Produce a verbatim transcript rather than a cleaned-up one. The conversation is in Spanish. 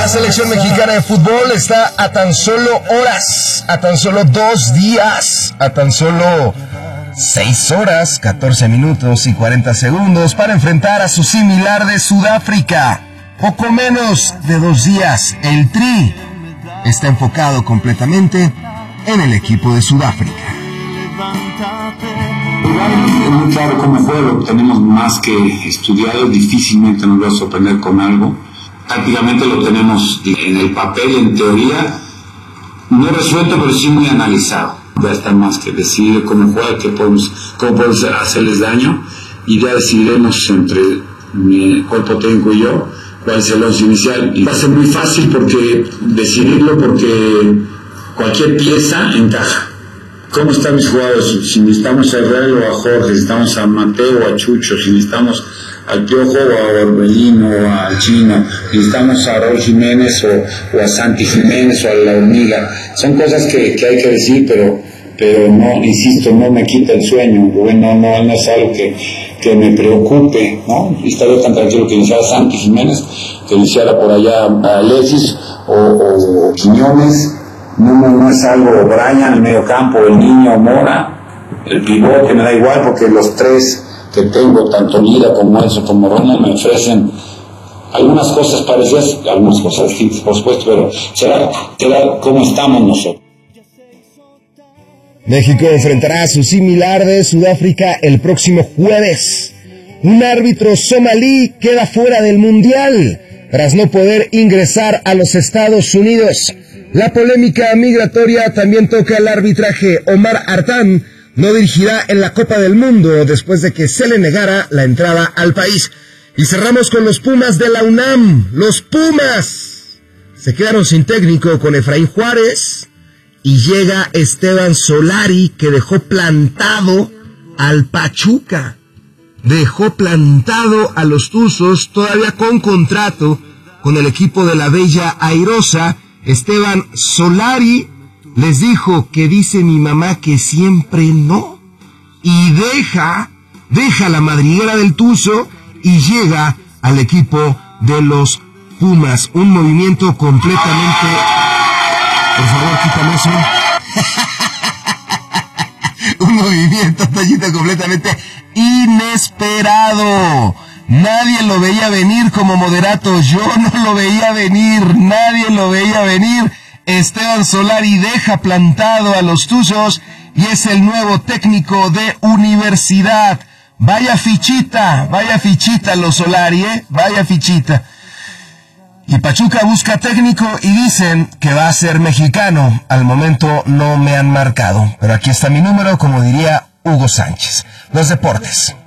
La selección mexicana de fútbol está a tan solo horas, a tan solo dos días, a tan solo seis horas, catorce minutos y cuarenta segundos para enfrentar a su similar de Sudáfrica. Poco menos de dos días, el Tri está enfocado completamente en el equipo de Sudáfrica. Es muy claro cómo juega, lo tenemos más que estudiado, difícilmente nos va a sorprender con algo. Prácticamente lo tenemos en el papel, en teoría, no resuelto, pero sí muy analizado. Ya está más que decidir cómo juega, qué podemos, cómo podemos hacerles daño, y ya decidiremos entre mi cuerpo técnico y yo cuál es el once inicial. Y va a ser muy fácil porque decidirlo, porque cualquier pieza encaja. ¿Cómo están mis jugadores? Si necesitamos a Israel o a Jorge, si necesitamos a Mateo o a Chucho, si necesitamos al Piojo o a Orbelín o al Chino, si necesitamos a Raúl Jiménez o, o a Santi Jiménez o a La Hormiga. Son cosas que, que hay que decir, pero pero no, insisto, no me quita el sueño. Bueno, no, no es algo que, que me preocupe, ¿no? Y estaría tan tranquilo que iniciara Santi Jiménez, que iniciara por allá a Alexis o, o, o Quiñones. No, no, no es algo, Brian, el medio campo, el niño, Mora, el pivote, me da igual, porque los tres que tengo, tanto Lira como Enzo como Romo, me ofrecen algunas cosas parecidas, algunas cosas distintas, por supuesto, pero será, será cómo estamos nosotros. México enfrentará a su similar de Sudáfrica el próximo jueves. Un árbitro somalí queda fuera del Mundial tras no poder ingresar a los Estados Unidos. La polémica migratoria también toca el arbitraje. Omar Artán no dirigirá en la Copa del Mundo después de que se le negara la entrada al país. Y cerramos con los Pumas de la UNAM. Los Pumas se quedaron sin técnico con Efraín Juárez y llega Esteban Solari, que dejó plantado al Pachuca. Dejó plantado a los Tuzos, todavía con contrato con el equipo de la Bella Airosa. Esteban Solari les dijo que dice mi mamá que siempre no, y deja, deja la madriguera del Tuzo y llega al equipo de los Pumas. Un movimiento completamente... Por favor, quítame eso. Un movimiento, Toñito, completamente inesperado. Nadie lo veía venir como moderato. Yo no lo veía venir. Nadie lo veía venir. Esteban Solari deja plantado a los Tuzos y es el nuevo técnico de Universidad. Vaya fichita, vaya fichita los Solari, ¿eh? Vaya fichita. Y Pachuca busca técnico y dicen que va a ser mexicano. Al momento no me han marcado, pero aquí está mi número, como diría Hugo Sánchez. Los deportes.